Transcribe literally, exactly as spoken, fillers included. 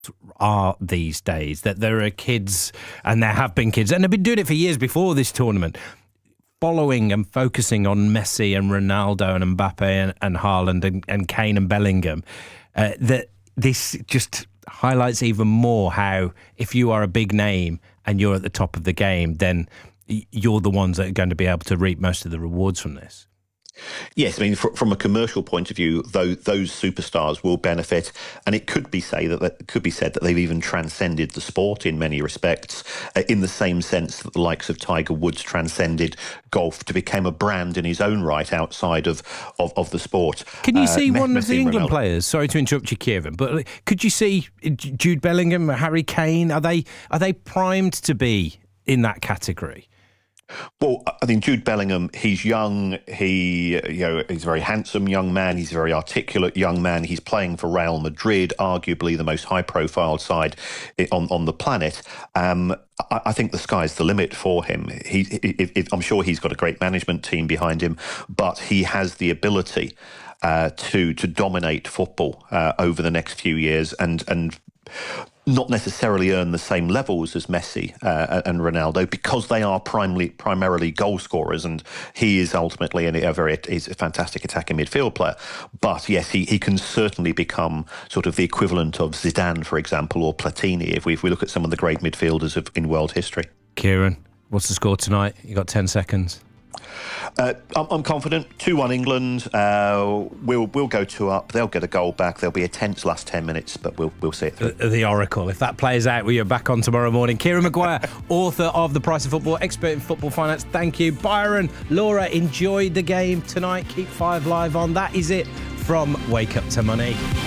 are these days, that there are kids, and there have been kids, and they've been doing it for years before this tournament, following and focusing on Messi and Ronaldo and Mbappe and, and Haaland and, and Kane and Bellingham, uh, that this just highlights even more how if you are a big name and you're at the top of the game, then you're the ones that are going to be able to reap most of the rewards from this. Yes, I mean, fr- from a commercial point of view, though, those superstars will benefit, and it could be say that, that could be said that they've even transcended the sport in many respects, uh, in the same sense that the likes of Tiger Woods transcended golf to become a brand in his own right outside of of, of the sport. Can you see uh, one Messi of the England Ronaldo. players? Sorry to interrupt you, Kieran, but could you see Jude Bellingham, Harry Kane? Are they are they primed to be in that category? Well, I think Jude Bellingham, he's young, he, you know, he's a very handsome young man, he's a very articulate young man, he's playing for Real Madrid, arguably the most high-profile side on, on the planet. Um, I, I think the sky's the limit for him. He, he, he, I'm sure he's got a great management team behind him, but he has the ability uh, to to dominate football uh, over the next few years and and not necessarily earn the same levels as Messi uh, and Ronaldo because they are primarily primarily goal scorers, and he is ultimately a very he's a fantastic attacking midfield player. But yes, he, he can certainly become sort of the equivalent of Zidane, for example, or Platini if we if we look at some of the great midfielders of, in world history. Kieran, what's the score tonight? You got ten seconds. Uh, I'm, I'm confident. two one England. Uh, we'll we'll go two up. They'll get a goal back. There'll be a tense last ten minutes, but we'll we'll see it through. The, the Oracle. If that plays out, we are back on tomorrow morning. Kieran Maguire, author of The Price of Football, expert in football finance. Thank you, Byron. Laura, enjoy the game tonight. Keep Five Live on. That is it from Wake Up to Money.